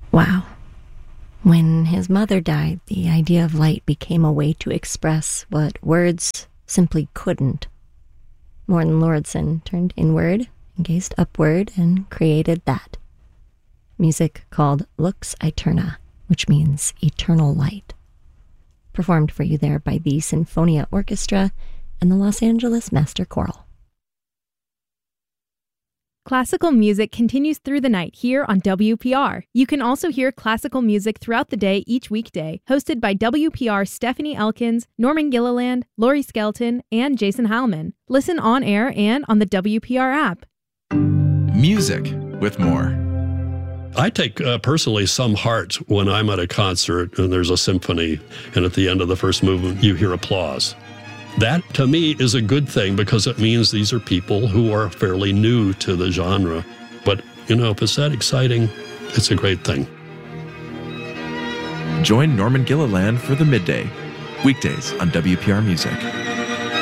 Wow. When his mother died, the idea of light became a way to express what words simply couldn't. Morten Lauridsen turned inward and gazed upward and created that. Music called Lux Aeterna, which means eternal light. Performed for you there by the Sinfonia Orchestra and the Los Angeles Master Choral. Classical music continues through the night here on WPR. You can also hear classical music throughout the day each weekday, hosted by WPR's Stephanie Elkins, Norman Gilliland, Laurie Skelton, and Jason Heilman. Listen on air and on the WPR app. Music with more. I take personally some heart when I'm at a concert and there's a symphony, and at the end of the first movement you hear applause. That, to me, is a good thing because it means these are people who are fairly new to the genre. But, if it's that exciting, it's a great thing. Join Norman Gilliland for The Midday, weekdays on WPR Music.